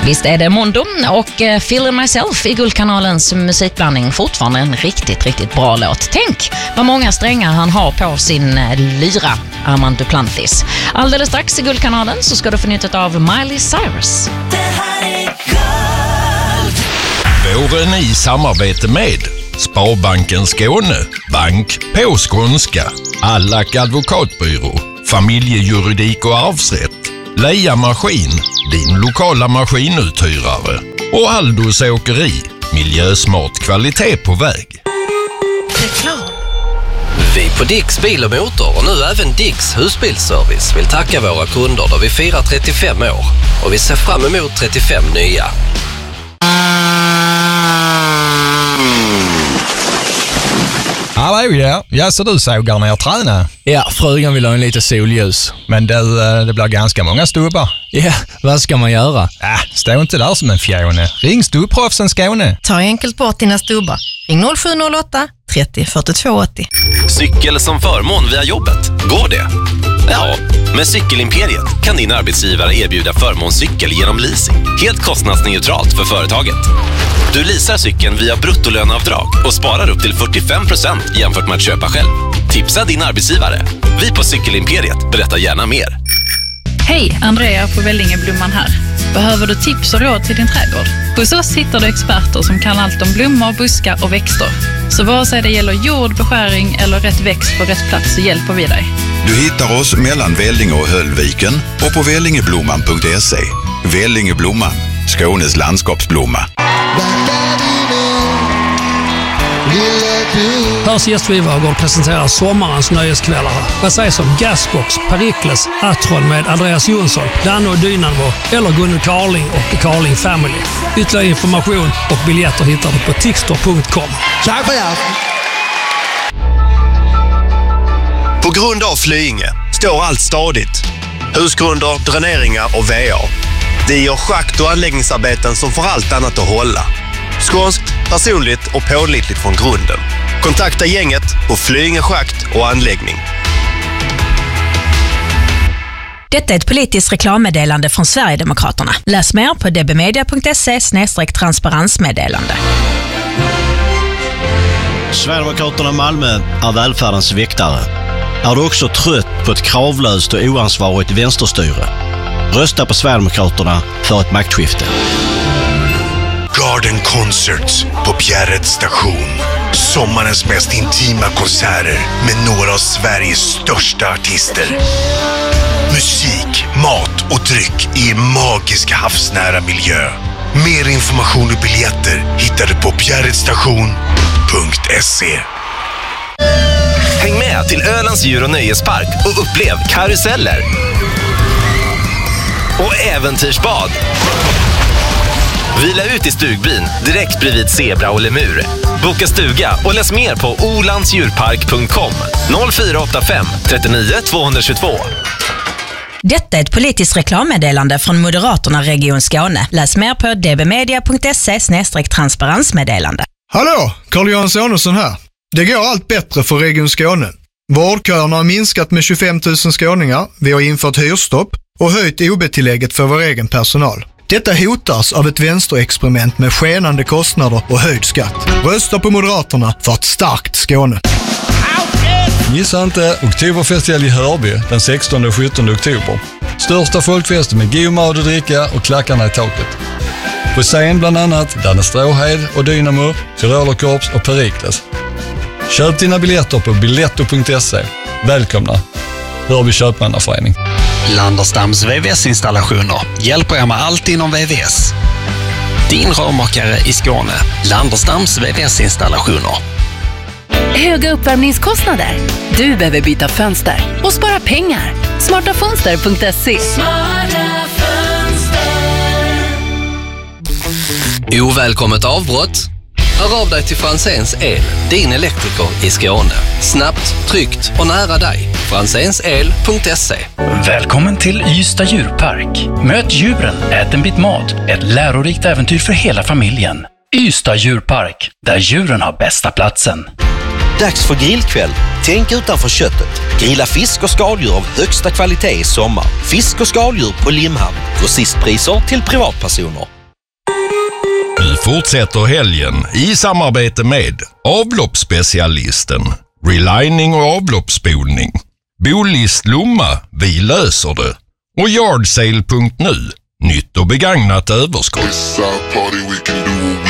Visst är det Mondo och Feeling Myself i Guldkanalens musikblandning. Fortfarande en riktigt, riktigt bra låt. Tänk vad många strängar han har på sin lyra, Armand Duplantis. Alldeles strax i Guldkanalen så ska du få nytta av Miley Cyrus. Det här är Guld. Våren i samarbete med Sparbanken Skåne, bank på skånska, Allack advokatbyrå, familjejuridik och arvsrätt, Leia Maskin, din lokala maskinuthyrare och Aldos Åkeri, miljösmart kvalitet på väg. Reklam. Vi på Dicks Bil och Motor och nu även Dicks husbilsservice vill tacka våra kunder då vi firar 35 år och vi ser fram emot 35 nya. Hallå, ja, så du sågar ner träna? Ja, frugan vill ha en lite solljus. Men det blir ganska många stubbar. Ja, vad ska man göra? Stå inte där som en fjone. Ring Stubproffsen Skåne. Ta enkelt bort dina stubbar. Ring 0708 30 42 80. Cykel som förmån via jobbet. Går det? Ja, med Cykelimperiet kan din arbetsgivare erbjuda förmånscykel genom leasing. Helt kostnadsneutralt för företaget. Du leasar cykeln via bruttolöneavdrag och sparar upp till 45% jämfört med att köpa själv. Tipsa din arbetsgivare. Vi på Cykelimperiet berättar gärna mer. Hej, Andrea på Vällingeblomman här. Behöver du tips och råd till din trädgård? Hos oss hittar du experter som kan allt om blommor, buskar och växter. Så vare sig det gäller jord, beskärning eller rätt växt på rätt plats så hjälper vi dig. Du hittar oss mellan Vällinge och Höllviken och på vällingeblomman.se. Vällingeblomman, Skånes landskapsblomma. Hörs gästvivagård presenterar sommarens nöjeskvällar. Vad sägs om Gasbox, Perikles, Atron med Andreas Jonsson, Danne och Dynamo eller Gunnar Carling och Carling Family. Ytterligare information och biljetter hittar du på tixter.com. Tack för det! På grund av Flyinge står allt stadigt. Husgrunder, dräneringar och VA. Det gör schakt- och anläggningsarbeten som får allt annat att hålla. Skånskt, personligt och pålitligt från grunden. Kontakta gänget på Flyinge schakt och anläggning. Detta är ett politiskt reklammeddelande från Sverigedemokraterna. Läs mer på dbmedia.se/transparensmeddelande. Sverigedemokraterna Malmö är välfärdens väktare. Är du också trött på ett kravlöst och oansvarigt vänsterstyre? Rösta på Sverigedemokraterna för ett maktskifte. Garden Concerts på Bjärreds station. Sommarens mest intima konserter med några av Sveriges största artister. Musik, mat och dryck i en magisk havsnära miljö. Mer information och biljetter hittar du på bjärredstation.se. Häng med till Ölands djur- och nöjespark och upplev karuseller och äventyrsbad. Vila ut i stugbyn direkt bredvid zebra och lemur. Boka stuga och läs mer på olandsdjurpark.com 0485 39 222. Detta är ett politiskt reklammeddelande från Moderaterna Region Skåne. Läs mer på dbmedia.se/transparensmeddelande. Hallå, Carl-Johan Sonesson här. Det går allt bättre för Region Skåne. Vårdköerna har minskat med 25 000 skåningar. Vi har infört hyrstopp och höjt OB-tillägget för vår egen personal. Detta hotas av ett vänsterexperiment med skenande kostnader och höjd skatt. Rösta på Moderaterna för ett starkt Skåne. Missa inte Oktoberfestival i Hörby den 16 och 17 oktober. Största folkfesten med god mat och dricka och klackarna i taket. På scen bland annat Danne Stråhed och Dynamo, Tyrolerkorps och Perikles. Köp dina biljetter på biletto.se. Välkomna! Hörby köpmannaförening. Landerstams VVS-installationer hjälper er med allt inom VVS. Din rörmakare i Skåne. Landerstams VVS-installationer. Höga uppvärmningskostnader. Du behöver byta fönster och spara pengar. Smartafönster.se. Smarta fönster. Ovälkommet avbrott? Hör av dig till Franzéns El, din elektriker i Skåne. Snabbt, tryggt och nära dig. franzensel.se. Välkommen till Ystad djurpark. Möt djuren, ät en bit mat. Ett lärorikt äventyr för hela familjen. Ystad djurpark, där djuren har bästa platsen. Dags för grillkväll. Tänk utanför köttet. Grilla fisk och skaldjur av högsta kvalitet i sommar. Fisk och skaldjur på Limhamn. Grossistpriser till privatpersoner. fortsätter helgen i samarbete med avloppsspecialisten, relining och avloppsspolning, Bolist Lomma, vi löser det, och Yardsale.nu, nytt och begagnat överskott.